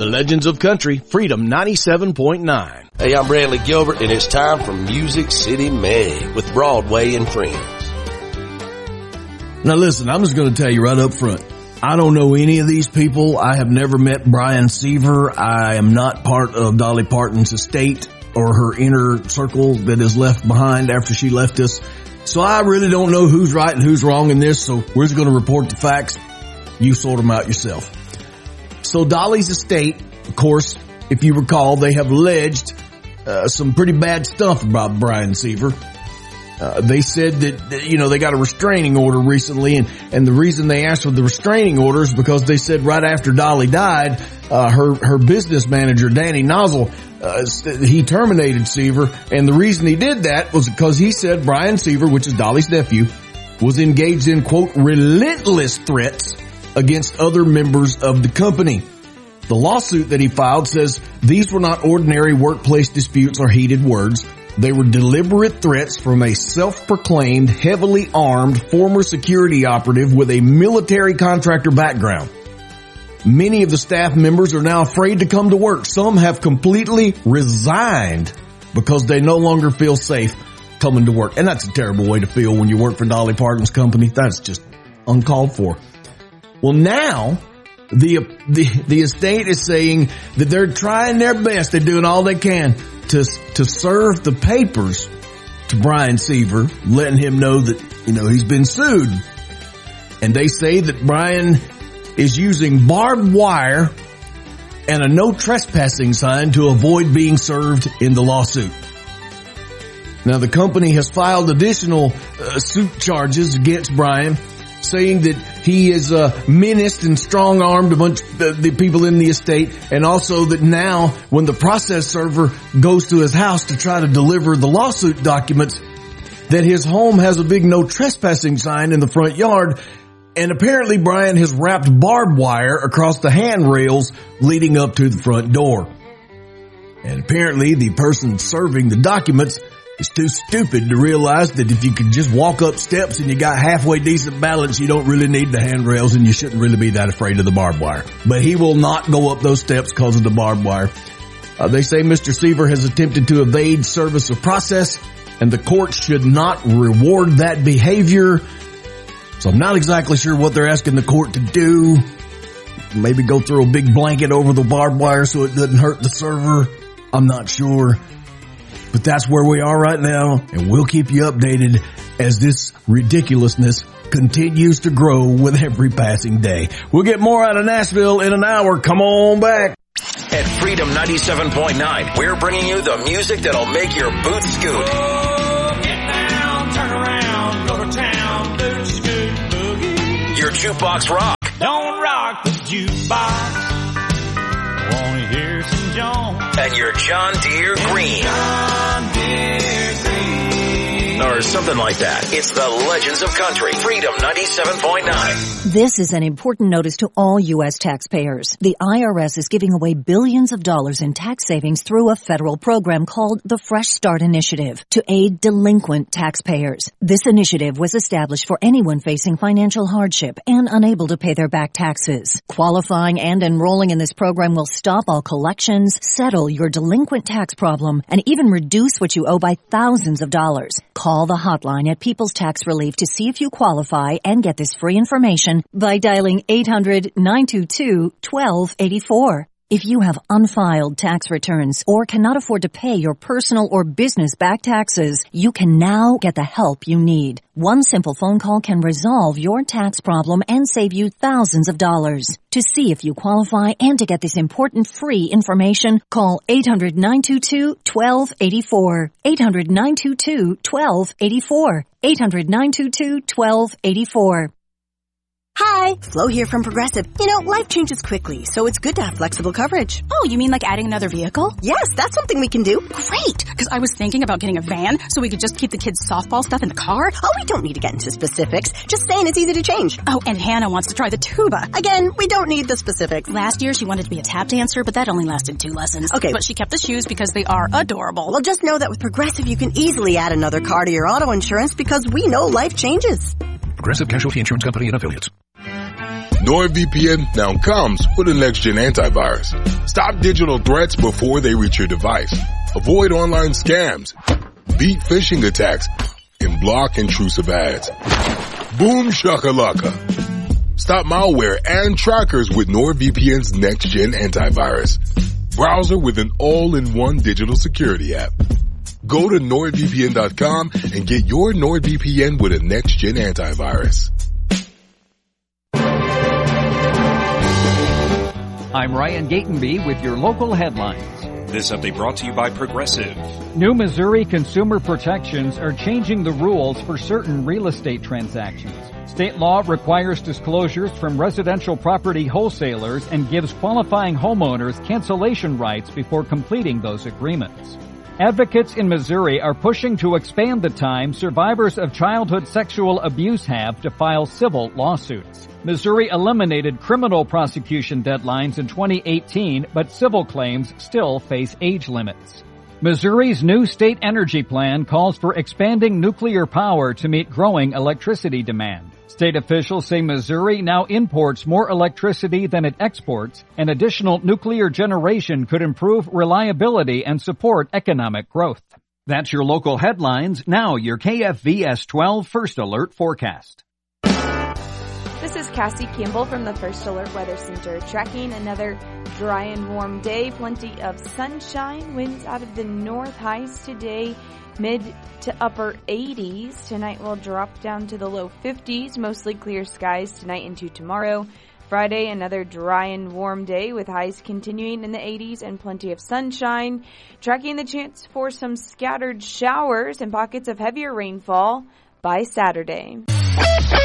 The Legends of Country, Freedom 97.9. Hey, I'm Bradley Gilbert, and it's time for Music City Mag with Broadway and Friends. Now listen, I'm just going to tell you right up front. I don't know any of these people. I have never met Brian Seaver. I am not part of Dolly Parton's estate or her inner circle that is left behind after she left us. So I really don't know who's right and who's wrong in this. So we're just going to report the facts. You sort them out yourself. So Dolly's estate, of course, if you recall, they have alleged some pretty bad stuff about Brian Seaver. They said that, they got a restraining order recently, and the reason they asked for the restraining order is because they said right after Dolly died, her business manager, Danny Nozzle, he terminated Seaver, and the reason he did that was because he said Brian Seaver, which is Dolly's nephew, was engaged in, quote, relentless threats against other members of the company. The lawsuit that he filed says these were not ordinary workplace disputes or heated words. They were deliberate threats from a self-proclaimed, heavily armed former security operative with a military contractor background. Many of the staff members are now afraid to come to work. Some have completely resigned because they no longer feel safe coming to work. And that's a terrible way to feel when you work for Dolly Parton's company. That's just uncalled for. Well, now the estate is saying that they're trying their best. They're doing all they can to serve the papers to Brian Seaver, letting him know that, he's been sued. And they say that Brian is using barbed wire and a no trespassing sign to avoid being served in the lawsuit. Now, the company has filed additional suit charges against Brian, saying that he is menaced and strong-armed a bunch of the people in the estate, and also that now when the process server goes to his house to try to deliver the lawsuit documents, that his home has a big no trespassing sign in the front yard, and apparently Brian has wrapped barbed wire across the handrails leading up to the front door. And apparently the person serving the documents is too stupid to realize that if you can just walk up steps and you got halfway decent balance, you don't really need the handrails and you shouldn't really be that afraid of the barbed wire. But he will not go up those steps because of the barbed wire. They say Mr. Seaver has attempted to evade service of process, and the court should not reward that behavior. So I'm not exactly sure what they're asking the court to do. Maybe go throw a big blanket over the barbed wire so it doesn't hurt the server. I'm not sure. But that's where we are right now, and we'll keep you updated as this ridiculousness continues to grow with every passing day. We'll get more out of Nashville in an hour. Come on back. At Freedom 97.9, we're bringing you the music that'll make your boots scoot. Oh, get down, turn around, go to town, boot scoot boogie. Your jukebox rock. Don't rock the jukebox. Wanna hear some Jones. And your John Deere Green. John Deere Green. Or something like that. It's the Legends of Country. Freedom 97.9. This is an important notice to all U.S. taxpayers. The IRS is giving away billions of dollars in tax savings through a federal program called the Fresh Start Initiative to aid delinquent taxpayers. This initiative was established for anyone facing financial hardship and unable to pay their back taxes. Qualifying and enrolling in this program will stop all collections, settle your delinquent tax problem, and even reduce what you owe by thousands of dollars. Call the hotline at People's Tax Relief to see if you qualify and get this free information by dialing 800-922-1284. If you have unfiled tax returns or cannot afford to pay your personal or business back taxes, you can now get the help you need. One simple phone call can resolve your tax problem and save you thousands of dollars. To see if you qualify and to get this important free information, call 800-922-1284. 800-922-1284. 800-922-1284. Hi, Flo here from Progressive. Life changes quickly, so it's good to have flexible coverage. Oh, you mean like adding another vehicle? Yes, that's something we can do. Great, because I was thinking about getting a van so we could just keep the kids' softball stuff in the car. Oh, we don't need to get into specifics. Just saying it's easy to change. Oh, and Hannah wants to try the tuba. Again, we don't need the specifics. Last year she wanted to be a tap dancer, but that only lasted 2 lessons. Okay. But she kept the shoes because they are adorable. Well, just know that with Progressive you can easily add another car to your auto insurance because we know life changes. Progressive Casualty Insurance Company and Affiliates. NordVPN now comes with a next-gen antivirus. Stop digital threats before they reach your device. Avoid online scams, beat phishing attacks, and block intrusive ads. Boom shakalaka. Stop malware and trackers with NordVPN's next-gen antivirus. Browser with an all-in-one digital security app. Go to NordVPN.com and get your NordVPN with a next-gen antivirus. I'm Ryan Gatenby with your local headlines. This update brought to you by Progressive. New Missouri consumer protections are changing the rules for certain real estate transactions. State law requires disclosures from residential property wholesalers and gives qualifying homeowners cancellation rights before completing those agreements. Advocates in Missouri are pushing to expand the time survivors of childhood sexual abuse have to file civil lawsuits. Missouri eliminated criminal prosecution deadlines in 2018, but civil claims still face age limits. Missouri's new state energy plan calls for expanding nuclear power to meet growing electricity demand. State officials say Missouri now imports more electricity than it exports, and additional nuclear generation could improve reliability and support economic growth. That's your local headlines. Now your KFVS 12 First Alert forecast. This is Cassie Campbell from the First Alert Weather Center, tracking another dry and warm day. Plenty of sunshine, winds out of the north, highs today mid to upper 80s. Tonight will drop down to the low 50s, mostly clear skies tonight into tomorrow. Friday, another dry and warm day with highs continuing in the 80s and plenty of sunshine. Tracking the chance for some scattered showers and pockets of heavier rainfall by Saturday.